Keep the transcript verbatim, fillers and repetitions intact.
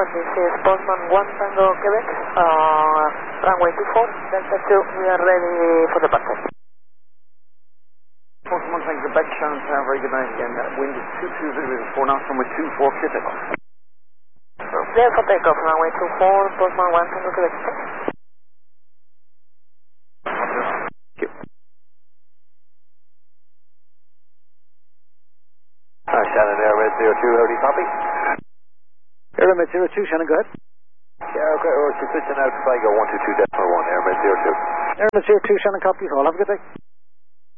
this is Postman one Tango Quebec, uh, runway two four, Delta two, we are ready for departure. Postman one Tango Quebec, Shannon Tower, very good night again. Uh, wind is two two zero, four knots, runway two four, clear takeoff. Clear for takeoff, runway two four, Postman one Tango Quebec. Thank you. Uh, Shannon, Airmed zero two, how do you copy? Airmed zero two, Shannon, go ahead. Yeah, okay, or position out, Sligo one two two, decimal one, Airmed zero two. Airmed zero two, Shannon, copy. All have a good day.